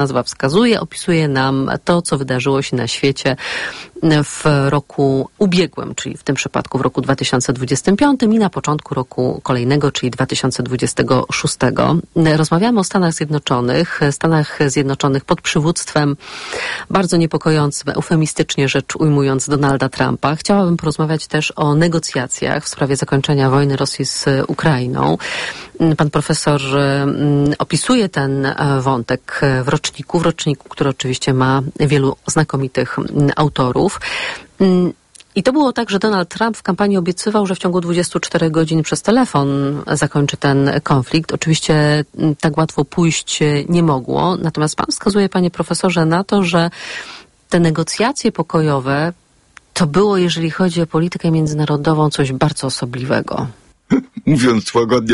nazwa wskazuje, opisuje nam to, co wydarzyło się na świecie w roku ubiegłym, czyli w tym przypadku w roku 2025 i na początku roku kolejnego, czyli 2026. Rozmawiamy o Stanach Zjednoczonych pod przywództwem bardzo niepokojącym, eufemistycznie rzecz ujmując, Donalda Trumpa. Chciałabym porozmawiać też o negocjacjach w sprawie zakończenia wojny Rosji z Ukrainą. Pan profesor opisuje ten wątek w roczniku, który oczywiście ma wielu znakomitych autorów. I to było tak, że Donald Trump w kampanii obiecywał, że w ciągu 24 godzin przez telefon zakończy ten konflikt. Oczywiście tak łatwo pójść nie mogło. Natomiast pan wskazuje, panie profesorze, na to, że te negocjacje pokojowe to było, jeżeli chodzi o politykę międzynarodową, coś bardzo osobliwego. Mówiąc łagodnie,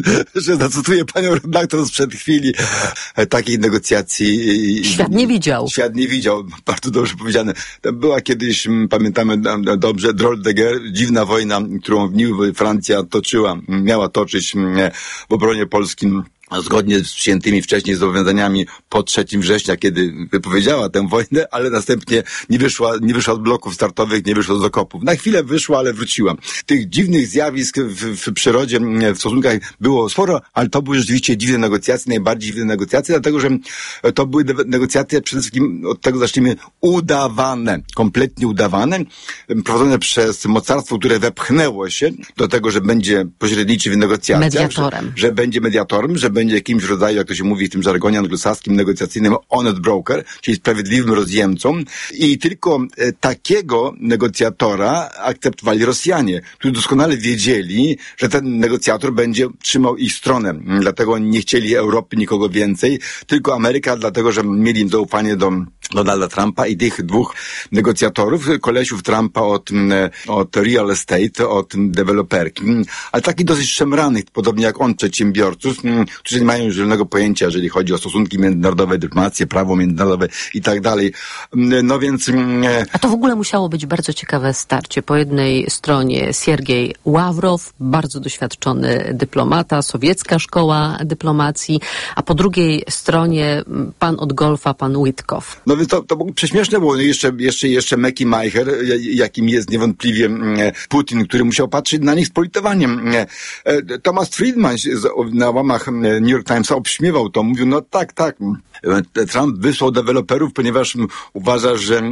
że zacytuję panią redaktor sprzed chwili, takiej negocjacji Świat nie widział. Świat nie widział, bardzo dobrze powiedziane. Była kiedyś, pamiętamy dobrze, Drôle de guerre, dziwna wojna, którą niby Francja miała toczyć w obronie polskim, zgodnie z przyjętymi wcześniej zobowiązaniami po 3 września, kiedy wypowiedziała tę wojnę, ale następnie nie wyszła z bloków startowych, nie wyszła z okopów. Na chwilę wyszła, ale wróciła. Tych dziwnych zjawisk w przyrodzie, w stosunkach było sporo, ale to były rzeczywiście dziwne negocjacje, najbardziej dziwne negocjacje, dlatego że to były negocjacje przede wszystkim, od tego zacznijmy, udawane, kompletnie udawane, prowadzone przez mocarstwo, które wepchnęło się do tego, że będzie pośredniczy w negocjacjach. Mediatorem. Że będzie mediatorem, że będzie jakimś rodzaju, jak to się mówi w tym żargonie anglosaskim negocjacyjnym, honest broker, czyli sprawiedliwym rozjemcą. I tylko takiego negocjatora akceptowali Rosjanie, którzy doskonale wiedzieli, że ten negocjator będzie trzymał ich stronę. Dlatego oni nie chcieli Europy, nikogo więcej, tylko Ameryka, dlatego że mieli zaufanie do Donalda Trumpa i tych dwóch negocjatorów, kolesiów Trumpa od real estate, od deweloperki, ale takich dosyć szemranych, podobnie jak on, przedsiębiorców, którzy nie mają zielonego pojęcia, jeżeli chodzi o stosunki międzynarodowe, dyplomację, prawo międzynarodowe i tak dalej. No więc... A to w ogóle musiało być bardzo ciekawe starcie. Po jednej stronie Siergiej Ławrow, bardzo doświadczony dyplomata, sowiecka szkoła dyplomacji, a po drugiej stronie pan od golfa, pan Witkow. No więc to było prześmieszne, było jeszcze Meki Majcher, jakim jest niewątpliwie Putin, który musiał patrzeć na nich z politowaniem. Thomas Friedman na łamach New York Timesa obśmiewał to, mówił, no tak, Trump wysłał deweloperów, ponieważ uważa,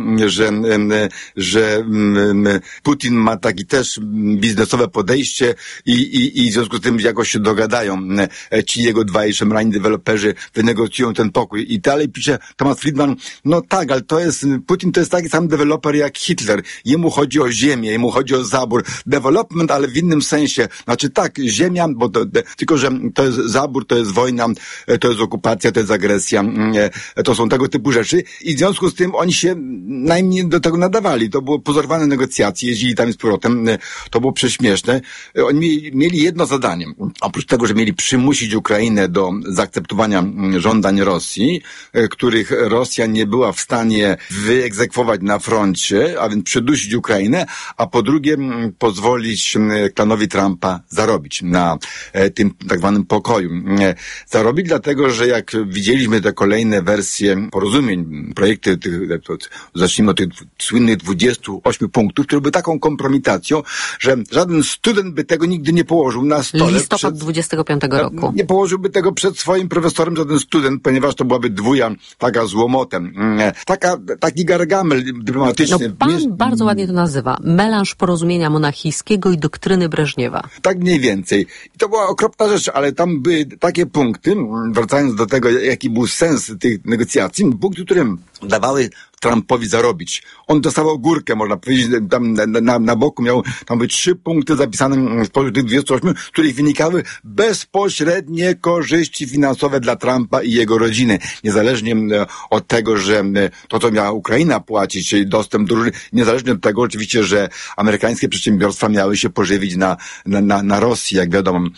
że Putin ma taki też biznesowe podejście i w związku z tym jakoś się dogadają. Ci jego dwaj szemrani deweloperzy wynegocjują ten pokój. I dalej pisze Thomas Friedman, no tak, ale Putin to jest taki sam deweloper jak Hitler. Jemu chodzi o ziemię, jemu chodzi o zabór. Development, ale w innym sensie. Znaczy tak, ziemia, tylko że to jest zabór, to jest wojna, to jest okupacja, to jest agresja. To są tego typu rzeczy i w związku z tym oni się najmniej do tego nadawali. To było pozorowane negocjacje, jeździli tam z powrotem, to było prześmieszne. Oni mieli jedno zadanie. Oprócz tego, że mieli przymusić Ukrainę do zaakceptowania żądań Rosji, których Rosja nie była w stanie wyegzekwować na froncie, a więc przydusić Ukrainę, a po drugie pozwolić klanowi Trumpa zarobić na tym tak zwanym pokoju. Zarobić dlatego, że jak widzieliśmy te kolejne wersje porozumień, projekty, zacznijmy od tych słynnych 28 punktów, które były taką kompromitacją, że żaden student by tego nigdy nie położył na stole. Listopad 25 roku. Nie położyłby tego przed swoim profesorem żaden student, ponieważ to byłaby dwuja taka z łomotem. Taki gargamel dyplomatyczny. No pan bardzo ładnie to nazywa. Melanż porozumienia monachijskiego i doktryny Breżniewa. Tak mniej więcej. I to była okropna rzecz, ale tam były takie punkty, wracając do tego, jaki był sens tych negocjacji, punkty, które dawały Trumpowi zarobić. On dostawał górkę, można powiedzieć, tam na boku miał tam być 3 punkty zapisane spośród tych 28, których wynikały bezpośrednie korzyści finansowe dla Trumpa i jego rodziny. Niezależnie od tego, że to, co miała Ukraina płacić, czyli dostęp do różnych, niezależnie od tego oczywiście, że amerykańskie przedsiębiorstwa miały się pożywić na Rosji, jak wiadomo.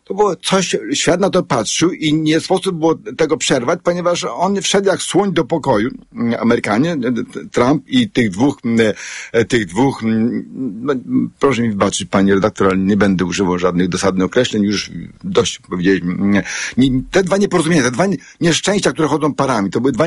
to było coś, świat na to patrzył i nie sposób było tego przerwać, ponieważ on wszedł jak słoń do pokoju, Amerykanie, Trump i tych dwóch, no, proszę mi wybaczyć, panie redaktor, ale nie będę używał żadnych dosadnych określeń, już dość powiedzieliśmy. Te dwa nieporozumienia, te dwa nieszczęścia, które chodzą parami, to były dwa